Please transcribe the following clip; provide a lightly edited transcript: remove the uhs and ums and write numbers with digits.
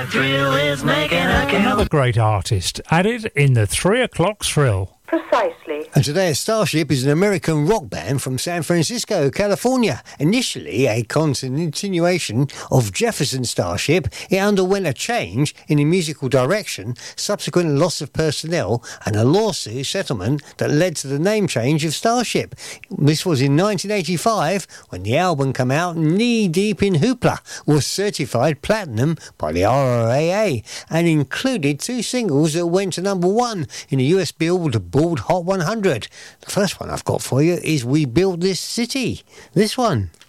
Thrill is making a Another great artist added in the 3 o'clock thrill. Precisely. And today, Starship is an American rock band from San Francisco, California. Initially a continuation of Jefferson Starship, it underwent a change in the musical direction, subsequent loss of personnel, and a lawsuit settlement that led to the name change of Starship. This was in 1985 when the album came out, Knee Deep in Hoopla, was certified platinum by the RIAA and included 2 singles that went to number 1 in the US Billboard Hot 100. The first one I've got for you is We Built This City. This one.